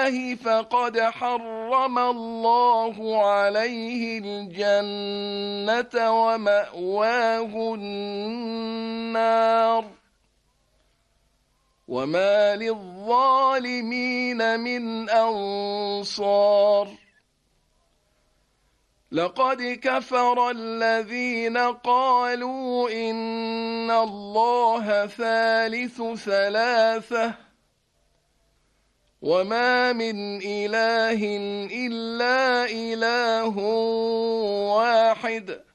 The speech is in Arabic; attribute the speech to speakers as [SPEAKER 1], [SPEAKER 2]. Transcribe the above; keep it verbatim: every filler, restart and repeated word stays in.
[SPEAKER 1] الله فقد حرم الله عليه الجنة ومأواه النار وما للظالمين من أنصار. لقد كفر الذين قالوا إن الله ثالث ثلاثة وما من إله إلا إله واحد